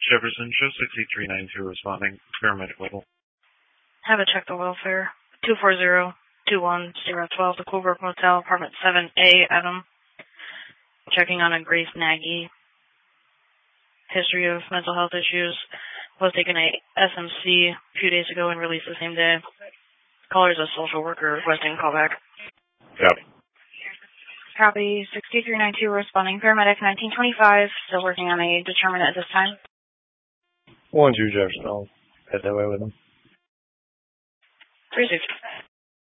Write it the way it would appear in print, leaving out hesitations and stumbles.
Jefferson, show 6392 responding. Paramedic level. Have it check the welfare. 240-21012, the Coolbrook Motel, apartment 7A, Adam. Checking on a Grace Nagy. History of mental health issues. Was taken a SMC a few days ago and released the same day. Caller is a social worker requesting callback. Copy. Copy. 6392 responding. Paramedic 1925. Still working on a determinant at this time. 1-2 Jefferson. I'll head that way with him. 360.